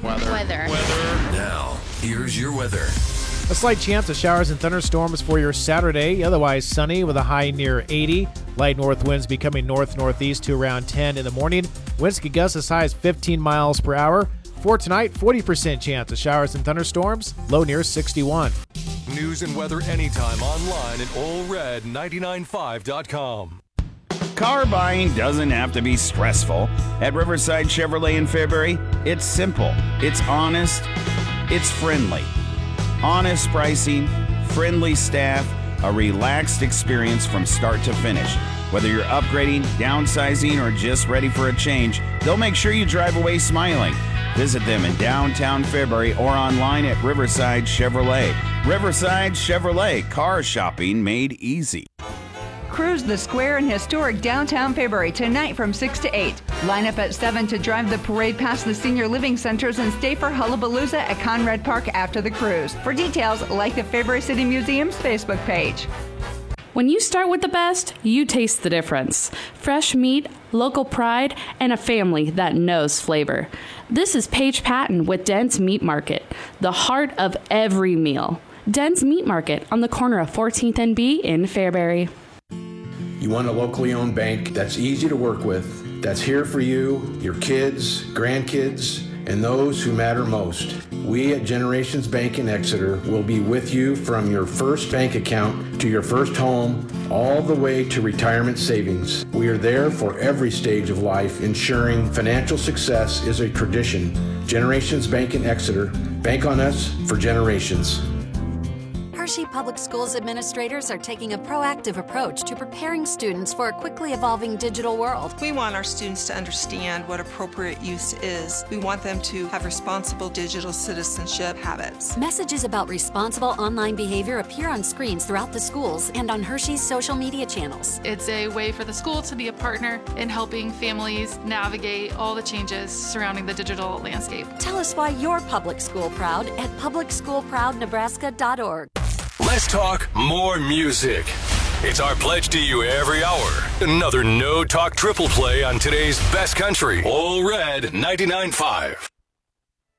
Weather. Now, here's your weather. A slight chance of showers and thunderstorms for your Saturday. Otherwise sunny with a high near 80. Light north winds becoming north-northeast to around 10 in the morning. Winds could gust as high as 15 miles per hour. For tonight, 40% chance of showers and thunderstorms. Low near 61. News and weather anytime online at allred995.com. Car buying doesn't have to be stressful. At Riverside Chevrolet in Fairbury, it's simple, it's honest, it's friendly. Honest pricing, friendly staff, a relaxed experience from start to finish. Whether you're upgrading, downsizing, or just ready for a change, they'll make sure you drive away smiling. Visit them in downtown Fairbury or online at Riverside Chevrolet. Riverside Chevrolet, car shopping made easy. Cruise the square in historic downtown Fairbury tonight from 6 to 8. Line up at 7 to drive the parade past the senior living centers and stay for Hullabalooza at Conrad Park after the cruise. For details, like the Fairbury City Museum's Facebook page. When you start with the best, you taste the difference. Fresh meat, local pride, and a family that knows flavor. This is Paige Patton with Dent's Meat Market, the heart of every meal. Dent's Meat Market on the corner of 14th and B in Fairbury. You want a locally owned bank that's easy to work with, that's here for you, your kids, grandkids, and those who matter most. We at Generations Bank in Exeter will be with you from your first bank account to your first home, all the way to retirement savings. We are there for every stage of life, ensuring financial success is a tradition. Generations Bank in Exeter. Bank on us for generations. Hershey Public Schools administrators are taking a proactive approach to preparing students for a quickly evolving digital world. We want our students to understand what appropriate use is. We want them to have responsible digital citizenship habits. Messages about responsible online behavior appear on screens throughout the schools and on Hershey's social media channels. It's a way for the school to be a partner in helping families navigate all the changes surrounding the digital landscape. Tell us why you're public school proud at publicschoolproudnebraska.org. Let's talk more music. It's our pledge to you every hour. Another no-talk triple play on today's best country. All Red 99.5.